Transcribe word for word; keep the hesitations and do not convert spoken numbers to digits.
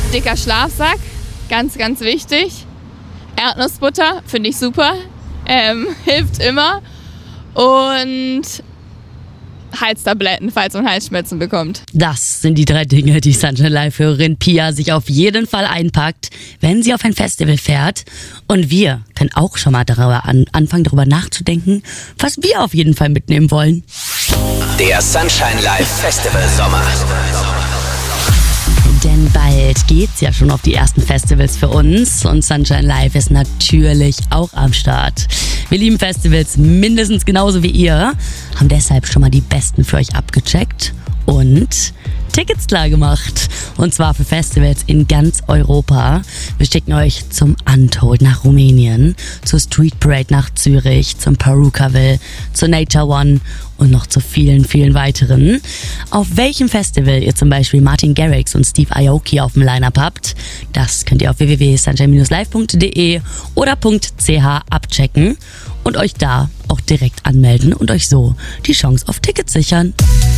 Dicker Schlafsack, ganz, ganz wichtig. Erdnussbutter, finde ich super, ähm, hilft immer. Und Halstabletten, falls man Halsschmerzen bekommt. Das sind die drei Dinge, die Sunshine Live-Hörerin Pia sich auf jeden Fall einpackt, wenn sie auf ein Festival fährt. Und wir können auch schon mal darüber an, anfangen, darüber nachzudenken, was wir auf jeden Fall mitnehmen wollen. Der Sunshine Live Festival Sommer. Denn bald geht's ja schon auf die ersten Festivals für uns und Sunshine Live ist natürlich auch am Start. Wir lieben Festivals mindestens genauso wie ihr, haben deshalb schon mal die besten für euch abgecheckt und Tickets klar gemacht. Und zwar für Festivals in ganz Europa. Wir schicken euch zum Untold nach Rumänien, zur Street Parade nach Zürich, zum Perukaville, zur Nature One und noch zu vielen, vielen weiteren. Auf welchem Festival ihr zum Beispiel Martin Garrix und Steve Aoki auf dem Line-Up habt, das könnt ihr auf w w w punkt sunshine live punkt d e oder .ch abchecken und euch da auch direkt anmelden und euch so die Chance auf Tickets sichern.